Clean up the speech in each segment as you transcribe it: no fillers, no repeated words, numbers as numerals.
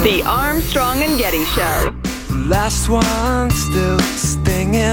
The Armstrong and Getty Show. Last one still stinging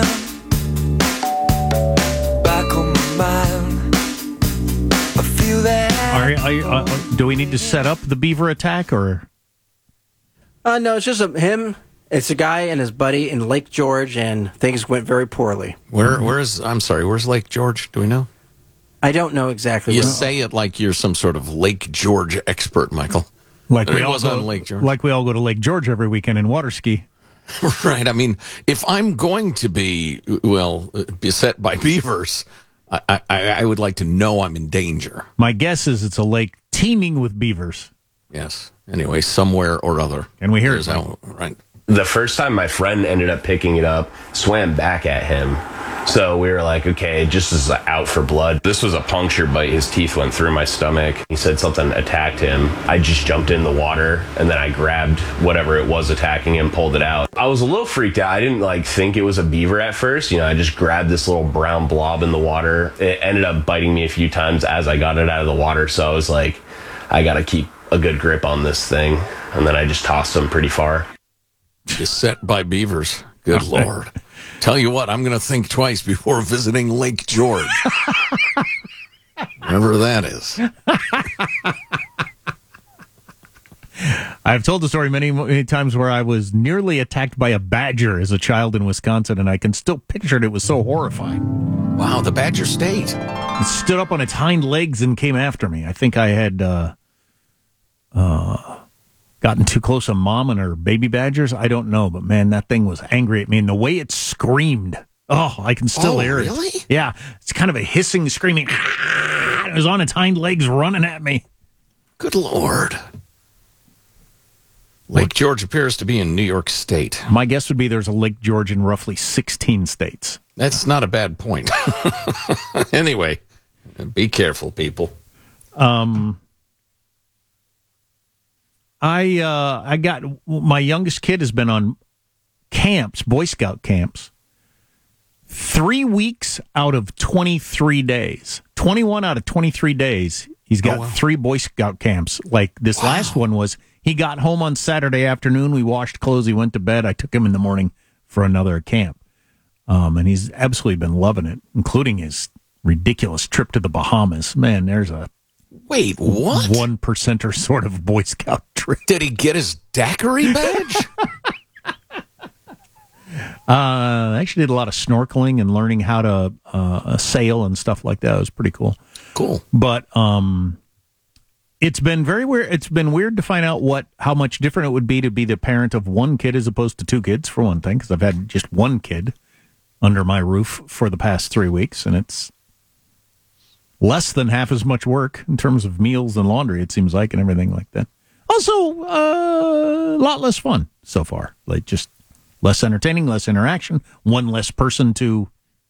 back on my mind. I feel that. Do we need to set up the beaver attack or? No, it's just him. It's a guy and his buddy in Lake George, and things went very poorly. Where's Lake George? Do we know? I don't know exactly. You say it like you're some sort of Lake George expert, Michael. Like we all on Lake George. Like we all go to Lake George every weekend and water ski. Right. I mean, if I'm going to be, beset by beavers, I would like to know I'm in danger. My guess is it's a lake teeming with beavers. Yes. Anyway, somewhere or other. And we hear it. Right. The first time my friend ended up picking it up, swam back at him. So we were like, okay, just as out for blood. This was a puncture bite. His teeth went through my stomach. He said something attacked him. I just jumped in the water and then I grabbed whatever it was attacking him, pulled it out. I was a little freaked out. I didn't think it was a beaver at first. I just grabbed this little brown blob in the water. It ended up biting me a few times as I got it out of the water. So I was like, I got to keep a good grip on this thing. And then I just tossed him pretty far. Beset by beavers. Good Lord. Tell you what, I'm going to think twice before visiting Lake George. Wherever that is. I've told the story many, many times where I was nearly attacked by a badger as a child in Wisconsin, and I can still picture it. It was so horrifying. Wow, the badger state. It stood up on its hind legs and came after me. I think I had gotten too close to Mom and her baby badgers. I don't know, but man, that thing was angry at me. And the way it screamed, I can still hear it. Really? Yeah, it's kind of a hissing, screaming. It was on its hind legs running at me. Good Lord. Lake George appears to be in New York State. My guess would be there's a Lake George in roughly 16 states. That's not a bad point. Anyway, be careful, people. I got my youngest kid has been on camps, Boy Scout camps, 3 weeks out of 23 days. 21 out of 23 days, he's got 3 Boy Scout camps. Like this last one was, he got home on Saturday afternoon. We washed clothes. He went to bed. I took him in the morning for another camp. And he's absolutely been loving it, including his ridiculous trip to the Bahamas. Man, there's a Wait, what? 1%er sort of Boy Scout trip. Did he get his daiquiri badge? I actually did a lot of snorkeling and learning how to sail and stuff like that. It was pretty cool. Cool. But it's been very weird. It's been weird to find out how much different it would be to be the parent of one kid as opposed to 2 kids, for one thing, because I've had just one kid under my roof for the past 3 weeks, and it's less than half as much work in terms of meals and laundry, it seems like, and everything like that. Also, a lot less fun so far. Like, just less entertaining, less interaction, one less person to,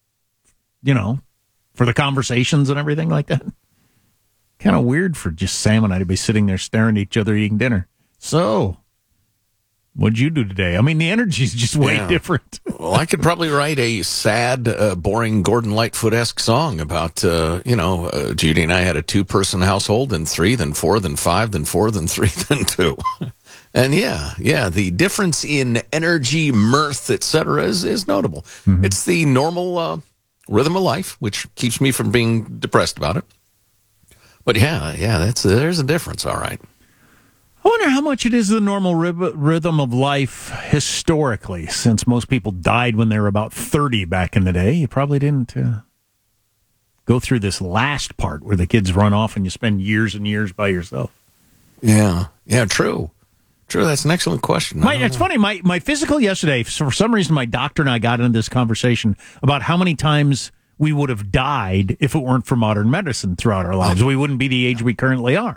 for the conversations and everything like that. Kind of weird for just Sam and I to be sitting there staring at each other eating dinner. So, what'd you do today? I mean, the energy's just way different. Well, I could probably write a sad, boring Gordon Lightfoot-esque song about, Judy and I had a 2-person household, then 3, then 4, then 5, then 4, then 3, then 2. And the difference in energy, mirth, etc. is notable. Mm-hmm. It's the normal rhythm of life, which keeps me from being depressed about it. But there's a difference, all right. I wonder how much it is the normal rhythm of life historically, since most people died when they were about 30 back in the day. You probably didn't go through this last part where the kids run off and you spend years and years by yourself. Yeah, true. True, that's an excellent question. It's funny, my physical yesterday, for some reason my doctor and I got into this conversation about how many times we would have died if it weren't for modern medicine throughout our lives. We wouldn't be the age we currently are.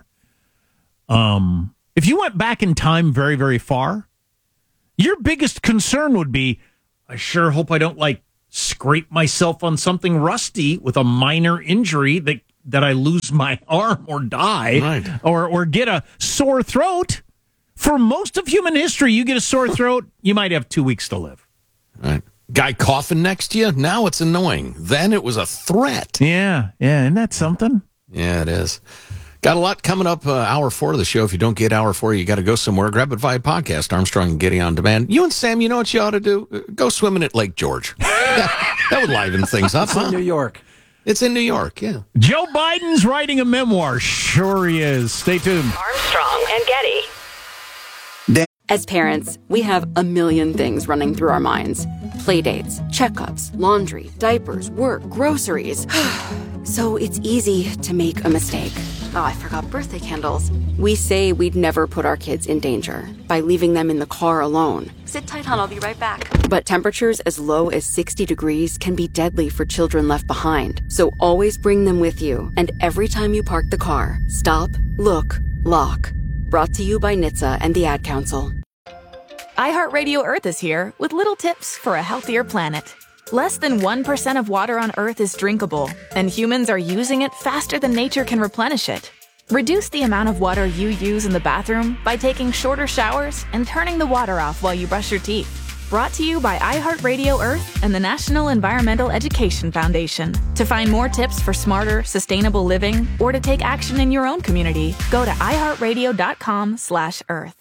If you went back in time very, very far, your biggest concern would be, I sure hope I don't, scrape myself on something rusty with a minor injury that I lose my arm or die, right, or get a sore throat. For most of human history, you get a sore throat, you might have 2 weeks to live. Right. Guy coughing next to you, now it's annoying. Then it was a threat. Yeah, isn't that something? Yeah, it is. Got a lot coming up, hour 4 of the show. If you don't get hour 4, you got to go somewhere. Grab it via podcast, Armstrong and Getty on Demand. You and Sam, you know what you ought to do? Go swimming at Lake George. That would liven things up, huh? In New York. It's in New York, yeah. Joe Biden's writing a memoir. Sure he is. Stay tuned. Armstrong and Getty. As parents, we have a million things running through our minds. Playdates, checkups, laundry, diapers, work, groceries. So it's easy to make a mistake. Oh, I forgot birthday candles. We say we'd never put our kids in danger by leaving them in the car alone. Sit tight, hon. I'll be right back. But temperatures as low as 60 degrees can be deadly for children left behind. So always bring them with you. And every time you park the car, stop, look, lock. Brought to you by NHTSA and the Ad Council. iHeartRadio Earth is here with little tips for a healthier planet. Less than 1% of water on Earth is drinkable, and humans are using it faster than nature can replenish it. Reduce the amount of water you use in the bathroom by taking shorter showers and turning the water off while you brush your teeth. Brought to you by iHeartRadio Earth and the National Environmental Education Foundation. To find more tips for smarter, sustainable living, or to take action in your own community, go to iHeartRadio.com/Earth.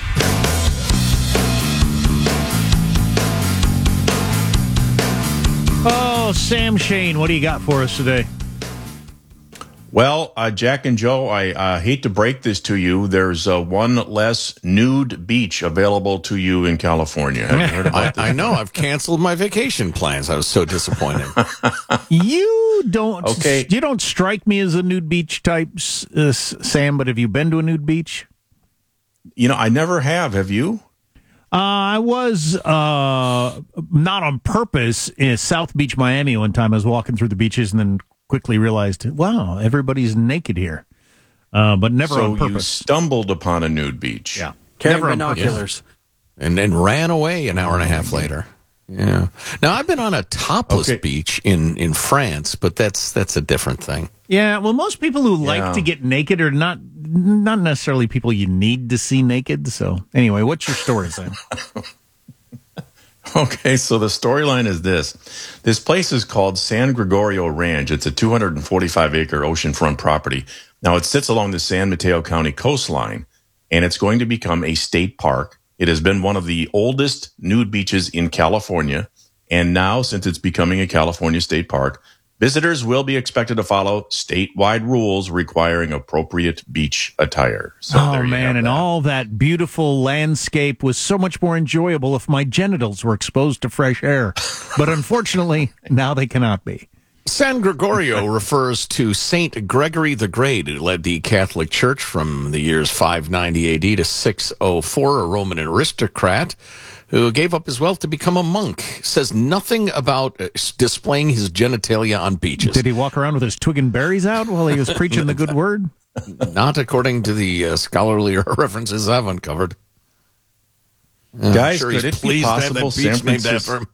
Oh, Sam Shane, what do you got for us today? Well, Jack and Joe, I hate to break this to you. There's one less nude beach available to you in California. Have you heard about this? I know. I've canceled my vacation plans. I was so disappointed. You don't strike me as a nude beach type, Sam, but have you been to a nude beach? You know, I never have. Have you? I was not on purpose in South Beach, Miami one time. I was walking through the beaches and then quickly realized, wow, everybody's naked here. But never on purpose. So you stumbled upon a nude beach. Yeah. Carrying binoculars. And then ran away an hour and a half later. Yeah. Now, I've been on a topless beach in France, but that's a different thing. Yeah, well, most people who like to get naked are not necessarily people you need to see naked. So anyway, what's your story, Sam? Okay, so the storyline is this. This place is called San Gregorio Ranch. It's a 245-acre oceanfront property. Now, it sits along the San Mateo County coastline, and it's going to become a state park. It has been one of the oldest nude beaches in California, and now, since it's becoming a California state park, visitors will be expected to follow statewide rules requiring appropriate beach attire. So oh, man, and all that beautiful landscape was so much more enjoyable if my genitals were exposed to fresh air. But unfortunately, now they cannot be. San Gregorio refers to Saint Gregory the Great, who led the Catholic Church from the years 590 AD to 604, a Roman aristocrat who gave up his wealth to become a monk. Says nothing about displaying his genitalia on beaches. Did he walk around with his twig and berries out while he was preaching the good word? Not according to the scholarly references I've uncovered. Guys, sure could it be possible San Francisco...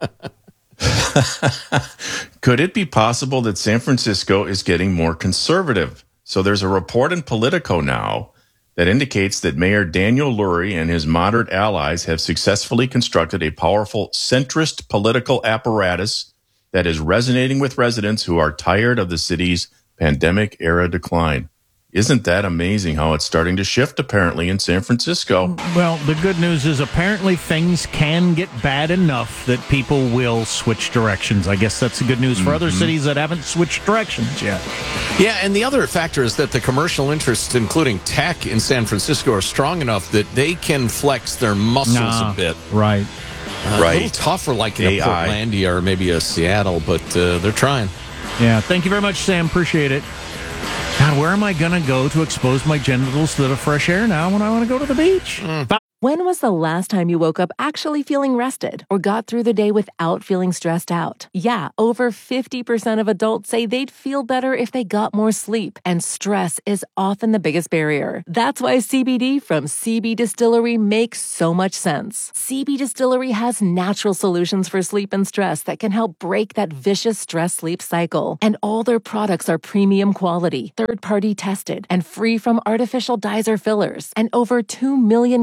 Could it be possible that San Francisco is getting more conservative? So there's a report in Politico now that indicates that Mayor Daniel Lurie and his moderate allies have successfully constructed a powerful centrist political apparatus that is resonating with residents who are tired of the city's pandemic-era decline. Isn't that amazing how it's starting to shift, apparently, in San Francisco? Well, the good news is apparently things can get bad enough that people will switch directions. I guess that's the good news for other cities that haven't switched directions yet. Yeah, and the other factor is that the commercial interests, including tech in San Francisco, are strong enough that they can flex their muscles a bit. Right. A little tougher like in a Portlandia or maybe a Seattle, but they're trying. Yeah, thank you very much, Sam. Appreciate it. God, where am I going to go to expose my genitals to the fresh air now when I want to go to the beach? When was the last time you woke up actually feeling rested or got through the day without feeling stressed out? Yeah, over 50% of adults say they'd feel better if they got more sleep, and stress is often the biggest barrier. That's why CBD from CB Distillery makes so much sense. CB Distillery has natural solutions for sleep and stress that can help break that vicious stress-sleep cycle. And all their products are premium quality, third-party tested, and free from artificial dyes or fillers. And over 2 million customers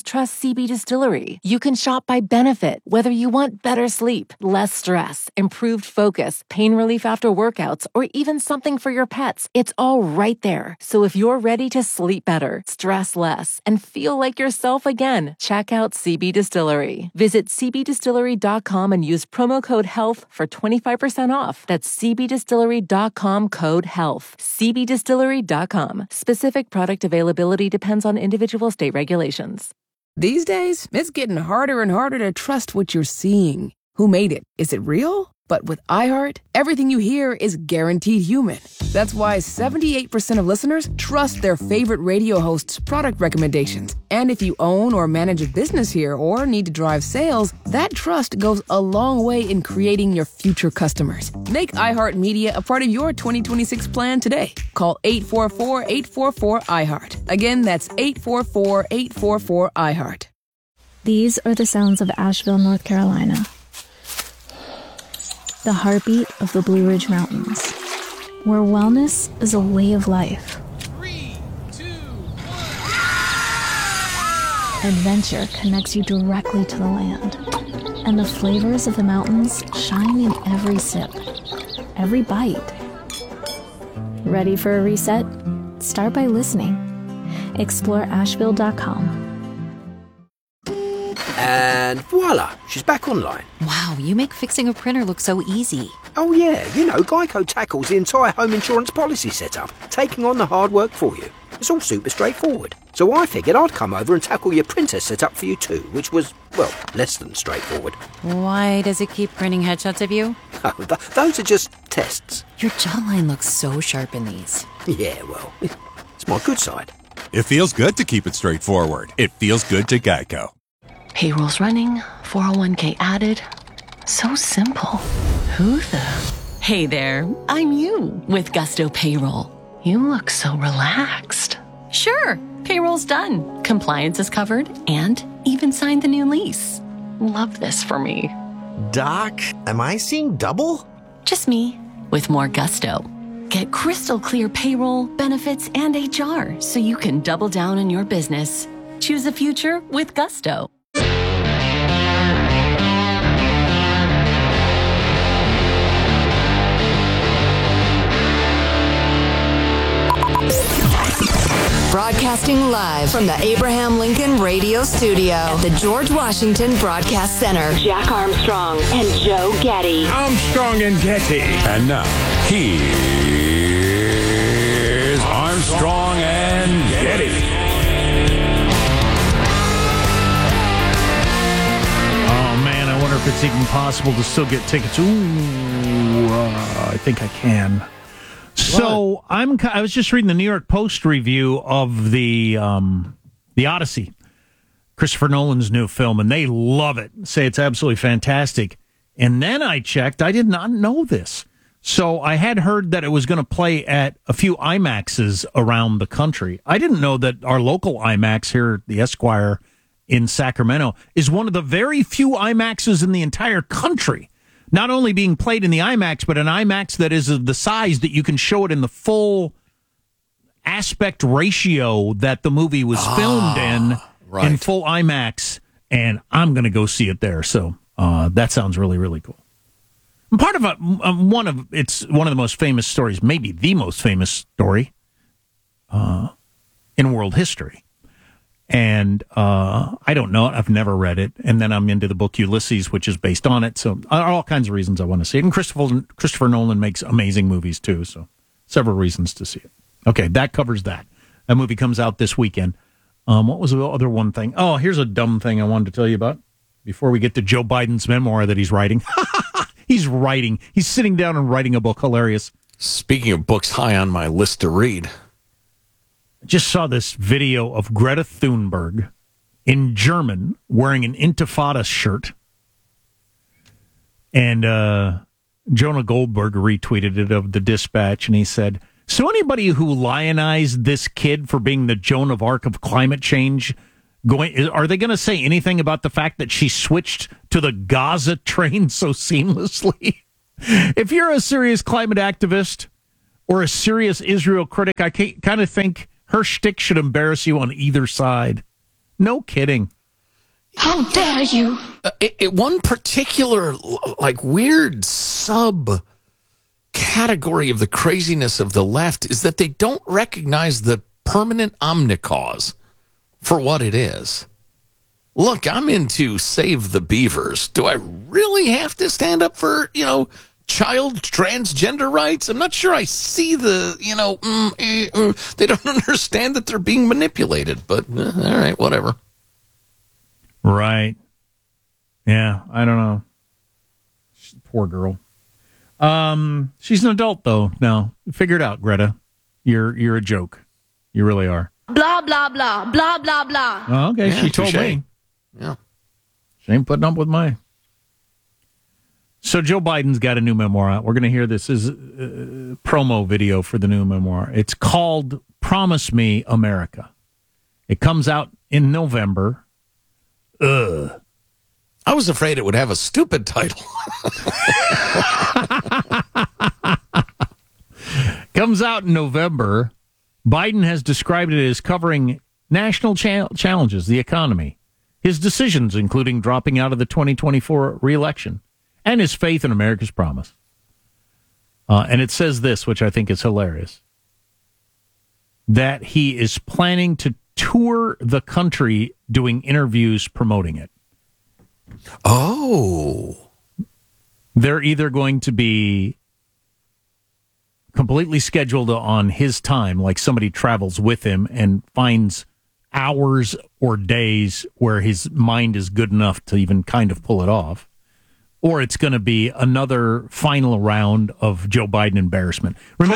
customers trust CB Distillery. You can shop by benefit, whether you want better sleep, less stress, improved focus, pain relief after workouts, or even something for your pets. It's all right there. So if you're ready to sleep better, stress less, and feel like yourself again, check out CB Distillery. Visit cbdistillery.com and use promo code HEALTH for 25% off. That's cbdistillery.com, code HEALTH. cbdistillery.com. Specific product availability depends on individual state regulations. These days, it's getting harder and harder to trust what you're seeing. Who made it? Is it real? But with iHeart, everything you hear is guaranteed human. That's why 78% of listeners trust their favorite radio hosts' product recommendations. And if you own or manage a business here or need to drive sales, that trust goes a long way in creating your future customers. Make iHeartMedia a part of your 2026 plan today. Call 844-844-iHeart. Again, that's 844-844-iHeart. These are the sounds of Asheville, North Carolina. The heartbeat of the Blue Ridge Mountains, where wellness is a way of life. 3, 2, 1. Adventure connects you directly to the land, and the flavors of the mountains shine in every sip, every bite. Ready for a reset? Start by listening. Explore Asheville.com. And voila, she's back online. Wow, you make fixing a printer look so easy. Oh yeah, Geico tackles the entire home insurance policy setup, taking on the hard work for you. It's all super straightforward. So I figured I'd come over and tackle your printer setup for you too, which was, well, less than straightforward. Why does it keep printing headshots of you? Oh, those are just tests. Your jawline looks so sharp in these. Yeah, well, it's my good side. It feels good to keep it straightforward. It feels good to Geico. Payroll's running, 401k added. So simple. Who the? Hey there, I'm you with Gusto Payroll. You look so relaxed. Sure, payroll's done. Compliance is covered and even signed the new lease. Love this for me. Doc, am I seeing double? Just me with more gusto. Get crystal clear payroll, benefits, and HR so you can double down on your business. Choose a future with Gusto. Broadcasting live from the Abraham Lincoln Radio Studio at the George Washington Broadcast Center. Jack Armstrong and Joe Getty. Armstrong and Getty. And now, here's Armstrong and Getty. Oh, man, I wonder if it's even possible to still get tickets. Ooh, I think I can. So I was just reading the New York Post review of the Odyssey, Christopher Nolan's new film, and they love it. Say it's absolutely fantastic. And then I checked. I did not know this. So I had heard that it was going to play at a few IMAXs around the country. I didn't know that our local IMAX here, the Esquire in Sacramento, is one of the very few IMAXs in the entire country. Not only being played in the IMAX, but an IMAX that is of the size that you can show it in the full aspect ratio that the movie was filmed in full IMAX. And I'm going to go see it there. So that sounds really, really cool. Part of one of the most famous stories, maybe the most famous story in world history. And I don't know it. I've never read it. And then I'm into the book Ulysses, which is based on it. So all kinds of reasons I want to see it. And Christopher Nolan makes amazing movies, too. So several reasons to see it. Okay, that covers that. That movie comes out this weekend. What was the other one thing? Oh, here's a dumb thing I wanted to tell you about before we get to Joe Biden's memoir that he's writing. He's writing. He's sitting down and writing a book. Hilarious. Speaking of books high on my list to read. Just saw this video of Greta Thunberg in German wearing an Intifada shirt. And Jonah Goldberg retweeted it of the Dispatch, and he said, so anybody who lionized this kid for being the Joan of Arc of climate change, are they going to say anything about the fact that she switched to the Gaza train so seamlessly? If you're a serious climate activist or a serious Israel critic, I kind of think her shtick should embarrass you on either side. No kidding. How dare you? One particular, like, weird sub-category of the craziness of the left is that they don't recognize the permanent omnicause for what it is. Look, I'm into Save the Beavers. Do I really have to stand up for, child transgender rights? I'm not sure I see the, they don't understand that they're being manipulated, but all right, whatever. Right. Yeah, I don't know. Poor girl. She's an adult, though, now. Figure it out, Greta. You're a joke. You really are. Blah, blah, blah, blah, blah, blah. Oh, okay, Yeah, she told touche. me. Yeah. She ain't putting up with my... So Joe Biden's got a new memoir out. We're going to hear this is a promo video for the new memoir. It's called Promise Me, America. It comes out in November. I was afraid it would have a stupid title. Comes out in November. Biden has described it as covering national challenges, the economy, his decisions, including dropping out of the 2024 reelection, and his faith in America's promise. And it says this, which I think is hilarious, that he is planning to tour the country doing interviews promoting it. Oh. They're either going to be completely scheduled on his time, like somebody travels with him and finds hours or days where his mind is good enough to even kind of pull it off, or it's going to be another final round of Joe Biden embarrassment.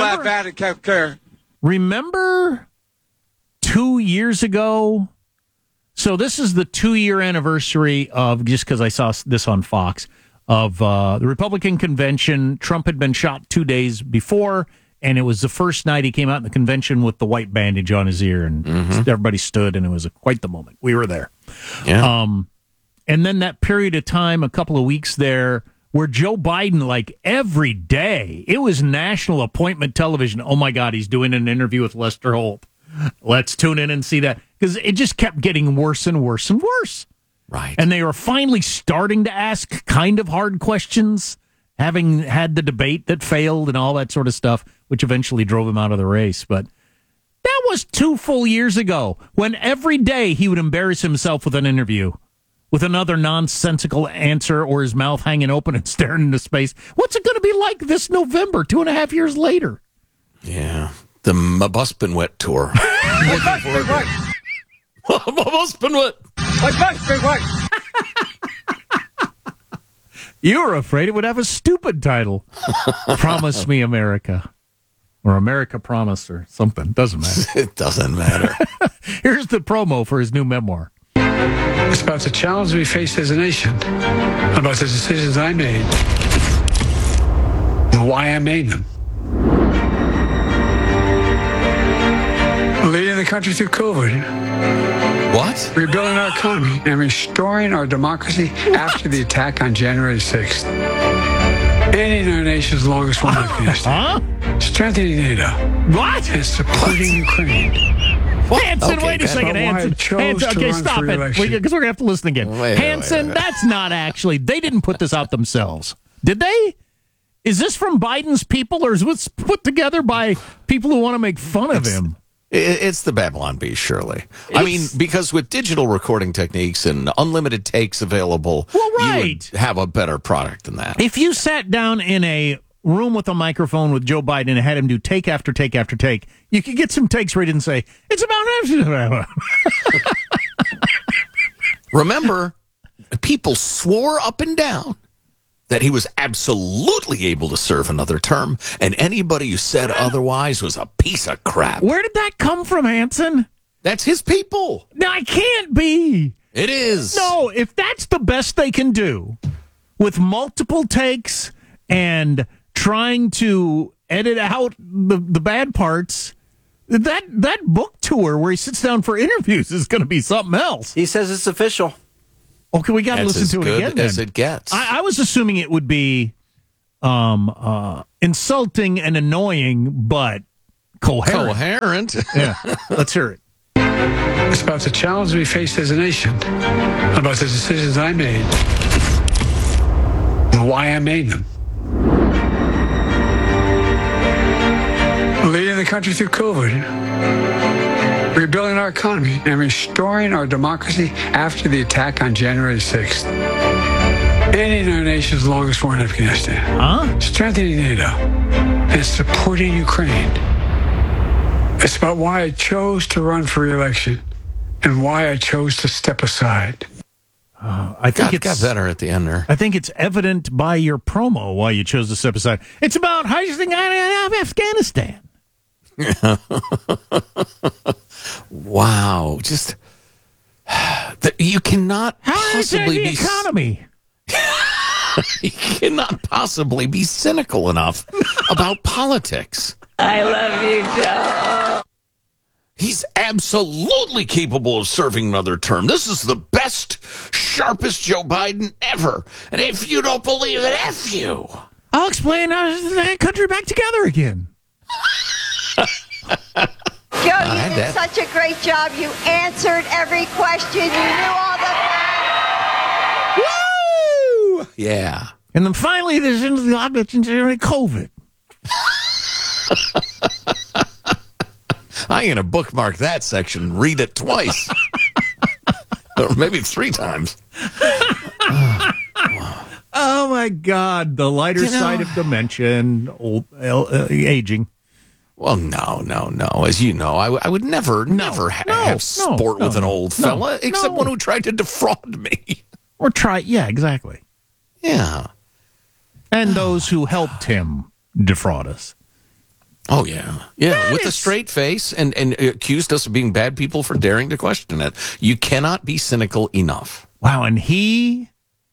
Remember 2 years ago? So this is the 2-year anniversary of, just because I saw this on Fox, of the Republican convention. Trump had been shot 2 days before, and it was the first night he came out in the convention with the white bandage on his ear, and everybody stood, and it was quite the moment. We were there. Yeah. And then that period of time, a couple of weeks there, where Joe Biden, like every day, it was national appointment television. Oh, my God, he's doing an interview with Lester Holt. Let's tune in and see that. Because it just kept getting worse and worse and worse. Right. And they were finally starting to ask kind of hard questions, having had the debate that failed and all that sort of stuff, which eventually drove him out of the race. But that was 2 full years ago, when every day he would embarrass himself with an interview, with another nonsensical answer, or his mouth hanging open and staring into space. What's it going to be like this November, 2.5 years later? Yeah. The My Bus Been Wet tour. My Bus Been Wet. You were afraid it would have a stupid title. Promise Me America. Or America Promise or something. Doesn't matter. It doesn't matter. Here's the promo for his new memoir. It's about the challenge we face as a nation, about the decisions I made, and why I made them. Leading the country through COVID. What? Rebuilding our economy and restoring our democracy after the attack on January 6th. Ending our nation's longest war in Afghanistan. Strengthening NATO. What? And supporting Ukraine. Hanson, wait a second, Hanson. Okay, stop it, because we're going to have to listen again. Hanson, that's not actually, they didn't put this out themselves. Did they? Is this from Biden's people, or is this put together by people who want to make fun of him? It's the Babylon Bee, surely. I mean, because with digital recording techniques and unlimited takes available, you would have a better product than that. If you sat down in a room with a microphone with Joe Biden and had him do take after take after take, you could get some takes where he didn't say, it's about... Remember, people swore up and down that he was absolutely able to serve another term, and anybody who said otherwise was a piece of crap. Where did that come from, Hanson? That's his people. No, it can't be. It is. No, if that's the best they can do, with multiple takes and trying to edit out the bad parts, that book tour where he sits down for interviews is going to be something else. He says it's official. Okay, we got to listen to it again then. As it gets. I was assuming it would be insulting and annoying, but coherent. Coherent. Yeah, let's hear it. It's about the challenge we face as a nation, about the decisions I made, and why I made them. Leading the country through COVID, rebuilding our economy, and restoring our democracy after the attack on January 6th. Ending our nation's longest war in Afghanistan. Strengthening NATO and supporting Ukraine. It's about why I chose to run for re-election and why I chose to step aside. I think it got better at the end there. I think it's evident by your promo why you chose to step aside. It's about how you think out of Afghanistan. Wow. Just, you cannot possibly the be... economy. You cannot possibly be cynical enough about politics. I love you, Joe. He's absolutely capable of serving another term. This is the best, sharpest Joe Biden ever. And if you don't believe it, F you. I'll explain the country back together again. Joe, you did such a great job. You answered every question. You knew all the facts. Woo! Yeah. And then finally, there's into the objections during COVID. I'm going to bookmark that section, read it twice. Or maybe 3 times. Oh, my God. The lighter side of dementia and aging. Well, no. As you know, I would never have sport with an old fella, except one who tried to defraud me. Or yeah, exactly. Yeah. And those who helped him defraud us. Oh, yeah. Yeah, with a straight face and accused us of being bad people for daring to question it. You cannot be cynical enough. Wow, and he,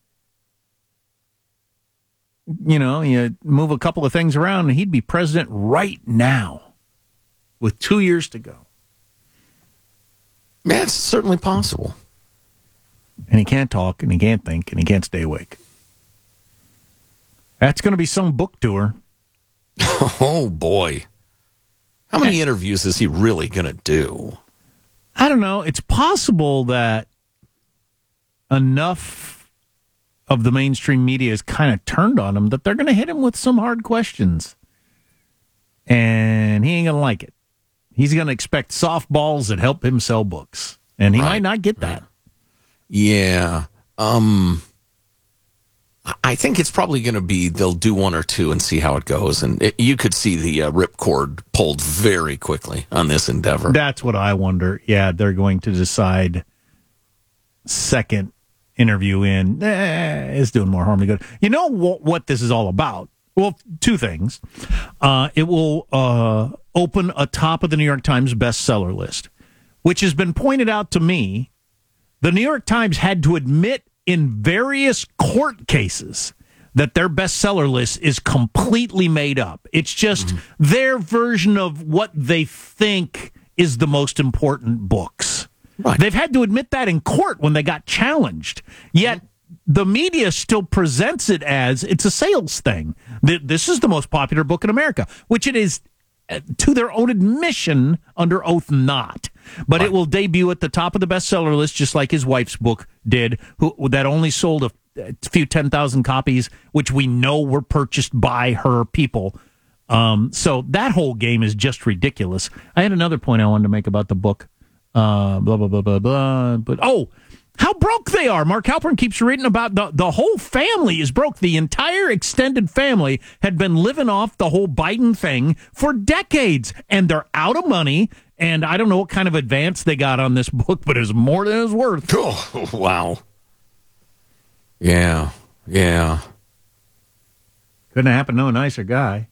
you move a couple of things around and he'd be president right now with 2 years to go. Yeah, it's certainly possible. And he can't talk and he can't think and he can't stay awake. That's going to be some book tour. Oh, boy. How many interviews is he really going to do? I don't know. It's possible that enough of the mainstream media is kind of turned on him that they're going to hit him with some hard questions. And he ain't going to like it. He's going to expect softballs that help him sell books. And he might not get that. Yeah. I think it's probably going to be they'll do 1 or 2 and see how it goes. And you could see the ripcord pulled very quickly on this endeavor. That's what I wonder. Yeah, they're going to decide second interview in is doing more harm than good. You know what this is all about? Well, 2 things. It will open a top of the New York Times bestseller list, which has been pointed out to me. The New York Times had to admit in various court cases that their bestseller list is completely made up. It's just their version of what they think is the most important books. Right. They've had to admit that in court when they got challenged. Yet the media still presents it as it's a sales thing. This is the most popular book in America, which it is to their own admission under oath not. But it will debut at the top of the bestseller list, just like his wife's book did, that only sold a few 10,000 copies, which we know were purchased by her people. So that whole game is just ridiculous. I had another point I wanted to make about the book. Blah, blah, blah, blah, blah. But, how broke they are. Mark Halpern keeps reading about the whole family is broke. The entire extended family had been living off the whole Biden thing for decades, and they're out of money. And I don't know what kind of advance they got on this book, but it's more than it's worth. Oh, wow. Yeah. Couldn't happen to a nicer guy.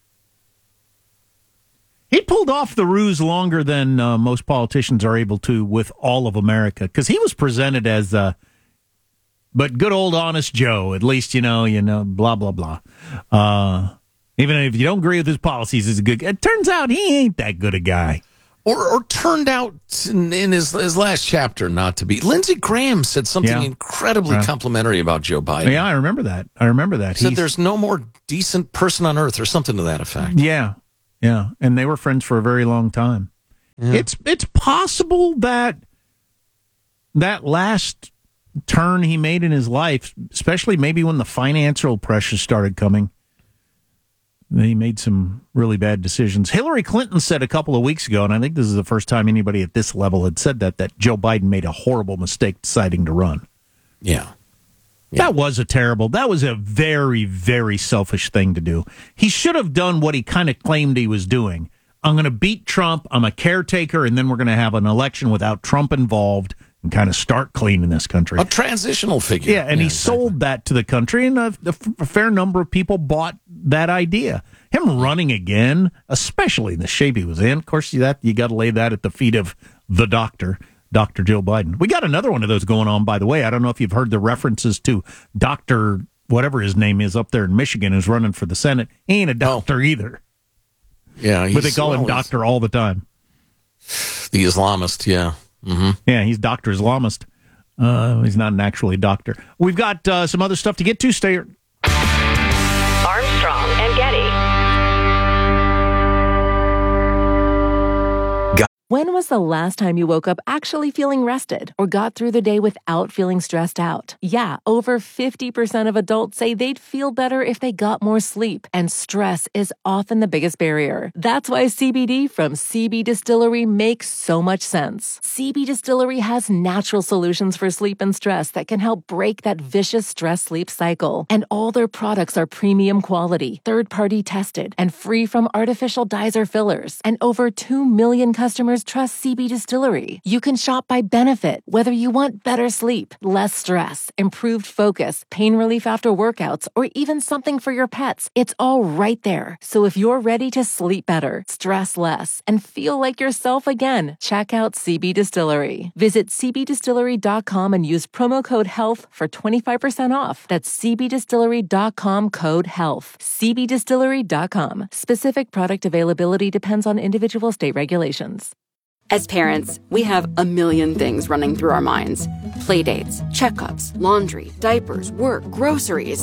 He pulled off the ruse longer than most politicians are able to with all of America, because he was presented as, but good old honest Joe. At least you know, blah blah blah. Even if you don't agree with his policies, he's a good. It turns out he ain't that good a guy. Or turned out in his last chapter not to be. Lindsey Graham said something incredibly complimentary about Joe Biden. Yeah, I remember that. He said there's no more decent person on earth, or something to that effect. Yeah. And they were friends for a very long time. Yeah. It's possible that last turn he made in his life, especially maybe when the financial pressure started coming, he made some really bad decisions. Hillary Clinton said a couple of weeks ago, and I think this is the first time anybody at this level had said that Joe Biden made a horrible mistake deciding to run. Yeah. That was a very, very selfish thing to do. He should have done what he kind of claimed he was doing. I'm going to beat Trump. I'm a caretaker, and then we're going to have an election without Trump involved and kind of start clean in this country. A transitional figure. Yeah, and he sold that to the country, and a fair number of people bought that idea. Him running again, especially in the shape he was in, of course, you got to lay that at the feet of the doctor, Dr. Joe Biden. We got another one of those going on, by the way. I don't know if you've heard the references to Dr. whatever his name is up there in Michigan who's running for the Senate. He ain't a doctor either. Yeah, but they call him doctor all the time. The Islamist, yeah. Mm-hmm. Yeah, he's Dr. Islamist. He's not an actually doctor. We've got some other stuff to get to. Stay here. Armstrong and Getty. When was the last time you woke up actually feeling rested or got through the day without feeling stressed out? Yeah, over 50% of adults say they'd feel better if they got more sleep, and stress is often the biggest barrier. That's why CBD from CB Distillery makes so much sense. CB Distillery has natural solutions for sleep and stress that can help break that vicious stress-sleep cycle. And all their products are premium quality, third-party tested, and free from artificial dyes or fillers. And over 2 million customers trust CB Distillery. You can shop by benefit, whether you want better sleep, less stress, improved focus, pain relief after workouts, or even something for your pets. It's all right there. So if you're ready to sleep better, stress less, and feel like yourself again, check out CB Distillery. Visit cbdistillery.com and use promo code HEALTH for 25% off. That's cbdistillery.com code HEALTH. cbdistillery.com. Specific product availability depends on individual state regulations. As parents, we have a million things running through our minds. Playdates, checkups, laundry, diapers, work, groceries.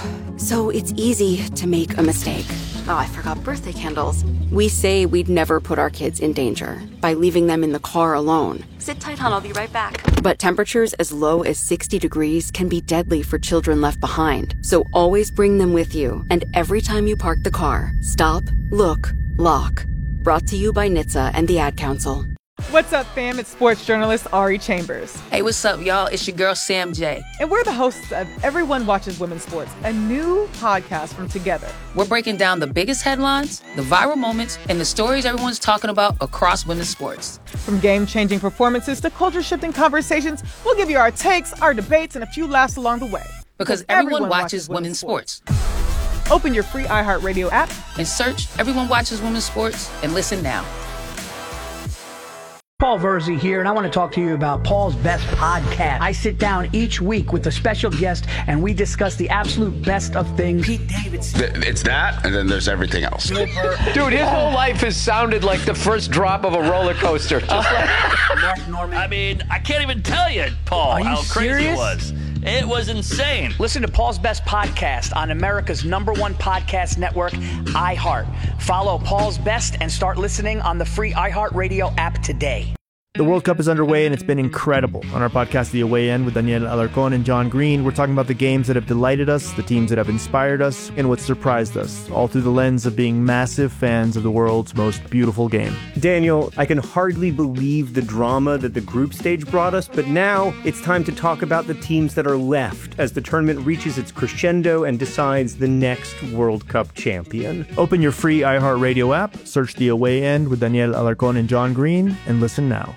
So it's easy to make a mistake. Oh, I forgot birthday candles. We say we'd never put our kids in danger by leaving them in the car alone. Sit tight, hon, I'll be right back. But temperatures as low as 60 degrees can be deadly for children left behind. So always bring them with you. And every time you park the car, stop, look, lock. Brought to you by NHTSA and the Ad Council. What's up, fam? It's sports journalist Ari Chambers. Hey, what's up, y'all? It's your girl, Sam J. And we're the hosts of Everyone Watches Women's Sports, a new podcast from Together. We're breaking down the biggest headlines, the viral moments, and the stories everyone's talking about across women's sports. From game-changing performances to culture-shifting conversations, we'll give you our takes, our debates, and a few laughs along the way. Because everyone watches women's sports. Open your free iHeartRadio app and search Everyone Watches Women's Sports and listen now. Paul Verzi here, and I want to talk to you about Paul's Best Podcast. I sit down each week with a special guest, and we discuss the absolute best of things. Pete Davidson. It's that, and then there's everything else. Dude, his whole life has sounded like the first drop of a roller coaster. Just like Mark Norman. I mean, I can't even tell you, Paul, how crazy it was. It was insane. Listen to Paul's Best Podcast on America's #1 podcast network, iHeart. Follow Paul's Best and start listening on the free iHeartRadio app today. The World Cup is underway and it's been incredible. On our podcast, The Away End, with Daniel Alarcón and John Green, we're talking about the games that have delighted us, the teams that have inspired us, and what surprised us, all through the lens of being massive fans of the world's most beautiful game. Daniel, I can hardly believe the drama that the group stage brought us, but now it's time to talk about the teams that are left as the tournament reaches its crescendo and decides the next World Cup champion. Open your free iHeartRadio app, search The Away End with Daniel Alarcón and John Green, and listen now.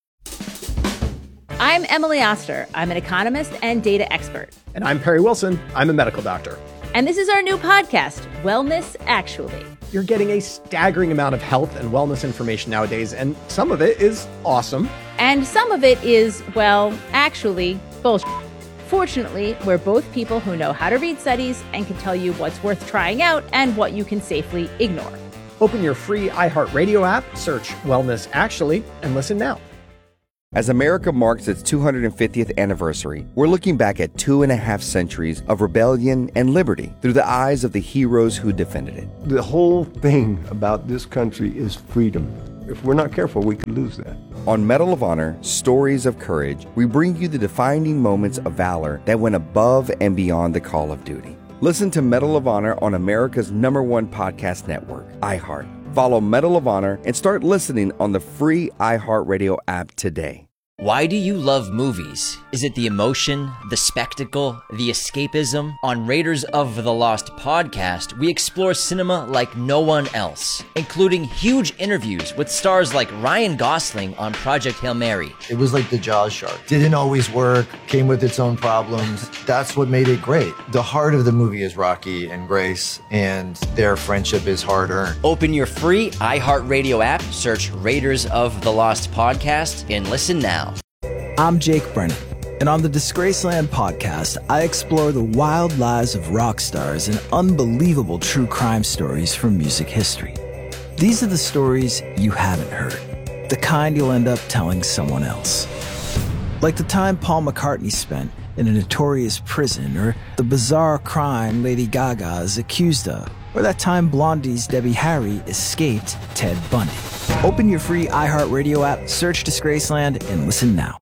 I'm Emily Oster. I'm an economist and data expert. And I'm Perry Wilson. I'm a medical doctor. And this is our new podcast, Wellness Actually. You're getting a staggering amount of health and wellness information nowadays, and some of it is awesome. And some of it is, well, actually, bullshit. Fortunately, we're both people who know how to read studies and can tell you what's worth trying out and what you can safely ignore. Open your free iHeartRadio app, search Wellness Actually, and listen now. As America marks its 250th anniversary, we're looking back at 2.5 centuries of rebellion and liberty through the eyes of the heroes who defended it. The whole thing about this country is freedom. If we're not careful, we could lose that. On Medal of Honor, Stories of Courage, we bring you the defining moments of valor that went above and beyond the call of duty. Listen to Medal of Honor on America's #1 podcast network, iHeart. Follow Medal of Honor and start listening on the free iHeartRadio app today. Why do you love movies? Is it the emotion, the spectacle, the escapism? On Raiders of the Lost podcast, we explore cinema like no one else, including huge interviews with stars like Ryan Gosling on Project Hail Mary. It was like the Jaws shark. Didn't always work, came with its own problems. That's what made it great. The heart of the movie is Rocky and Grace, and their friendship is hard-earned. Open your free iHeartRadio app, search Raiders of the Lost podcast, and listen now. I'm Jake Brennan, and on the Disgraceland podcast, I explore the wild lives of rock stars and unbelievable true crime stories from music history. These are the stories you haven't heard, the kind you'll end up telling someone else. Like the time Paul McCartney spent in a notorious prison, or the bizarre crime Lady Gaga is accused of, or that time Blondie's Debbie Harry escaped Ted Bundy. Open your free iHeartRadio app, search Disgraceland, and listen now.